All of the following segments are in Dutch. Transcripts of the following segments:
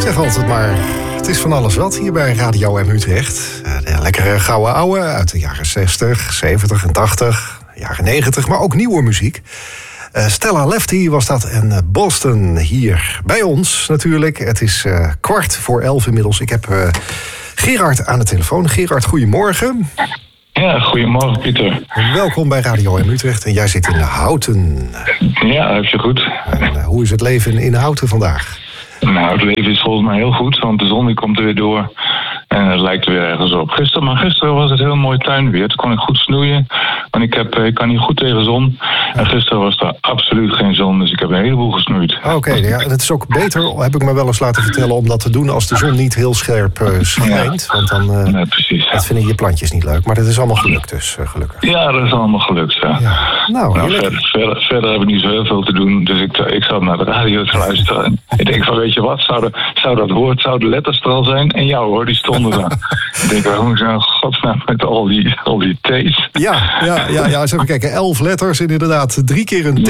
Zeg altijd maar, het is van alles wat hier bij Radio M Utrecht. De lekkere gouden ouwe uit de jaren 60, 70 en 80, jaren 90, maar ook nieuwe muziek. Stella Lefty was dat en Boston hier bij ons natuurlijk. Het is 11:15 inmiddels. Ik heb Gerard aan de telefoon. Gerard, goedemorgen. Ja, goedemorgen Pieter. Welkom bij Radio M Utrecht en jij zit in Houten. Ja, heb je goed. En, hoe is het leven in Houten vandaag? Nou, het leven is volgens mij heel goed, want de zon die komt er weer door. En het lijkt er weer ergens op. Gisteren was het heel mooi tuinweer. Toen kon ik goed snoeien. Want ik kan niet goed tegen zon. En gisteren was er absoluut geen zon. Dus ik heb een heleboel gesnoeid. Oké, ja, en het is ook beter, heb ik me wel eens laten vertellen, om dat te doen als de zon niet heel scherp schijnt. Want dan ja, precies, dat vinden je plantjes niet leuk. Maar dat is allemaal gelukt dus, gelukkig. Ja, dat is allemaal gelukt, ja. Nou, verder heb ik niet zo heel veel te doen. Dus ik zat naar de radio te luisteren. En ik denk van, weet je wat, zou dat woord, zou de letters er al zijn? En jou hoor, die stonden er. Ik denk, waarom zijn godsnaam met al die T's? Ja, eens even kijken. 11 letters en inderdaad 3 keer een T.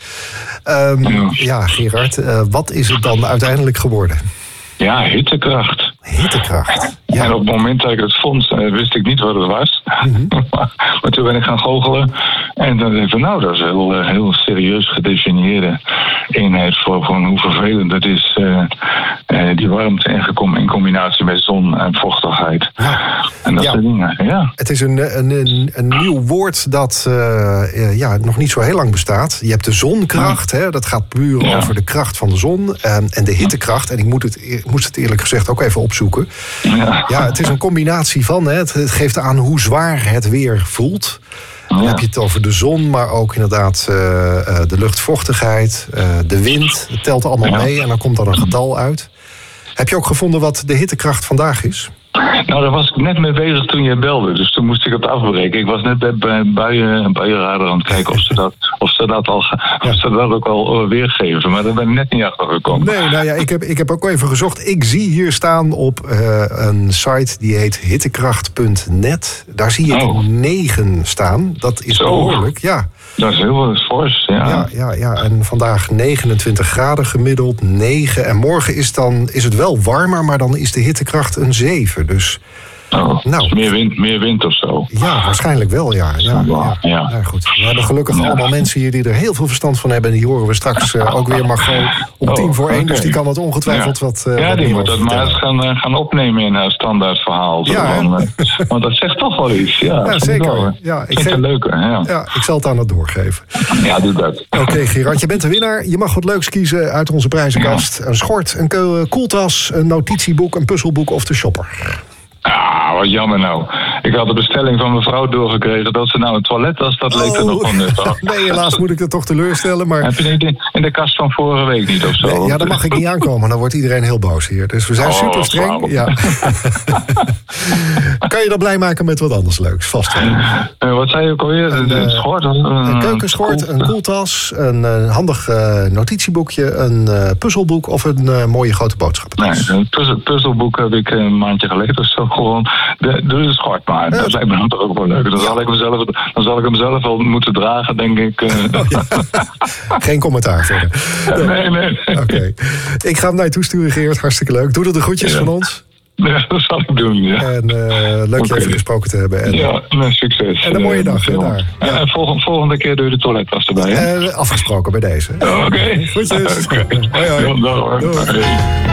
Ja, Gerard, wat is het dan uiteindelijk geworden? Ja, hittekracht. Hittekracht. Ja. En op het moment dat ik het vond, wist ik niet wat het was. Mm-hmm. Maar toen ben ik gaan goochelen. En dan denk ik van, nou, dat is een heel serieus gedefinieerde eenheid voor hoe vervelend het is. Die warmte in combinatie met zon en vochtigheid. Ja. En dat soort dingen, ja. Het is een nieuw woord dat nog niet zo heel lang bestaat. Je hebt de zonkracht, hè, dat gaat puur over de kracht van de zon. En de hittekracht, en ik moest het eerlijk gezegd ook even opzoeken. Ja, het is een combinatie van, hè, het geeft aan hoe zwaar het weer voelt. Dan heb je het over de zon, maar ook inderdaad de luchtvochtigheid, de wind. Het telt allemaal mee en dan komt er een getal uit. Heb je ook gevonden wat de hittekracht vandaag is? Nou, daar was ik net mee bezig toen je belde. Dus toen moest ik het afbreken. Ik was net bij buienradar aan het kijken of ze dat ook al weergeven. Maar daar ben ik net niet achter gekomen. Nee, nou ja, ik heb ook even gezocht. Ik zie hier staan op een site die heet hittekracht.net. Daar zie ik 9 staan. Dat is behoorlijk, ja. Dat is heel fors, ja. Ja. En vandaag 29 graden gemiddeld, 9. En morgen is het wel warmer, maar dan is de hittekracht een 7. Dus dus meer wind of zo. Ja, waarschijnlijk wel, ja. Ja, goed. We hebben gelukkig allemaal mensen hier die er heel veel verstand van hebben. En die horen we straks ook weer Margot om 1:10. Dus die kan het ongetwijfeld wat die moet dat maar eens gaan opnemen in haar standaard verhaal. Want dat zegt toch wel iets. Ja, zeker. Ik vind het leuker. Ja, ik zal het aan het doorgeven. Ja, doe dat. Oké, Gerard, je bent de winnaar. Je mag wat leuks kiezen uit onze prijzenkast. Een schort, een koeltas, een notitieboek, een puzzelboek of de shopper. Wat jammer nou. Ik had de bestelling van mevrouw doorgekregen dat ze nou een toilettas, dat leek er nog van nut af. Nee, helaas moet ik het toch teleurstellen. Maar... Heb je niet in de kast van vorige week niet of zo? Nee, daar mag ik niet aankomen, dan wordt iedereen heel boos hier. Dus we zijn super streng. Ja. Kan je dat blij maken met wat anders leuks? Vast wel. Wat zei je ook alweer? Een schort? Een keukenschort, een koeltas, een handig notitieboekje, een puzzelboek of een mooie grote boodschappentas. Nee, een puzzelboek heb ik een maandje geleden of zo gewoon. Doe een schort maar. Dat lijkt me dan toch ook wel leuk. Dan zal ik hem zelf wel moeten dragen, denk ik. Geen commentaar verder. Nee. Oké. Ik ga hem naar je toesturen, Gerard. Hartstikke leuk. Doe er de groetjes van ons. Ja, dat zal ik doen, ja. En leuk je even gesproken te hebben. En, succes. En een mooie dag, hè, daar. Ja. En volgende keer doe je de toilettas erbij, hè? Afgesproken bij deze. Oké. Groetjes. Okay. Hoi. Doei.